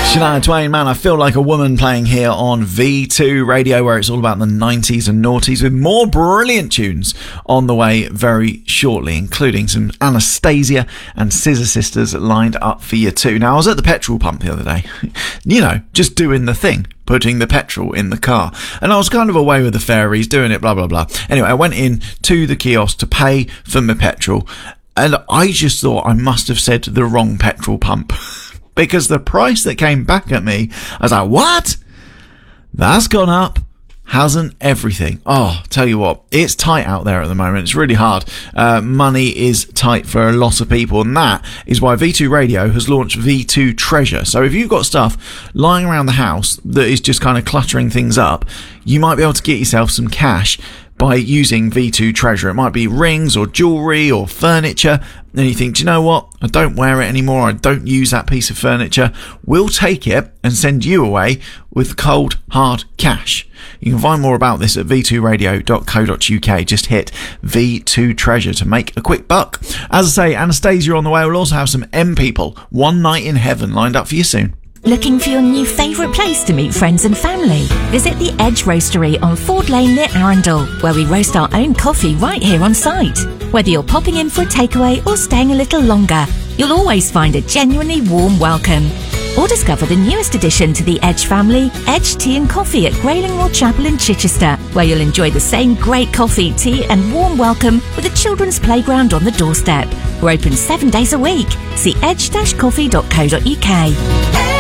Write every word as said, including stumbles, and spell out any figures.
Shania Twain, man, I feel like a woman, playing here on V two Radio, where it's all about the nineties and noughties, with more brilliant tunes on the way very shortly, including some Anastasia and Scissor Sisters lined up for you too. Now, I was at the petrol pump the other day, you know, just doing the thing, putting the petrol in the car, and I was kind of away with the fairies, doing it, blah, blah, blah. Anyway, I went in to the kiosk to pay for my petrol, and I just thought I must have said the wrong petrol pump. Because the price that came back at me, I was like, what? That's gone up. Hasn't everything? Oh, tell you what, it's tight out there at the moment. It's really hard. Uh, money is tight for a lot of people, and that is why V two Radio has launched V two Treasure. So if you've got stuff lying around the house that is just kind of cluttering things up, you might be able to get yourself some cash by using V two Treasure. It might be rings or jewellery or furniture, and you think, do you know what? I don't wear it anymore. I don't use that piece of furniture. We'll take it and send you away with cold, hard cash. You can find more about this at v two radio dot co dot uk. Just hit V two Treasure to make a quick buck. As I say, Anastasia on the way. We'll also have some M People, One Night in Heaven, lined up for you soon. Looking for your new favourite place to meet friends and family? Visit the Edge Roastery on Ford Lane near Arundel, where we roast our own coffee right here on site. Whether you're popping in for a takeaway or staying a little longer, you'll always find a genuinely warm welcome. Or discover the newest addition to the Edge family, Edge Tea and Coffee at Graylingwell Chapel in Chichester, where you'll enjoy the same great coffee, tea and warm welcome with a children's playground on the doorstep. We're open seven days a week. See edge dash coffee dot co dot uk.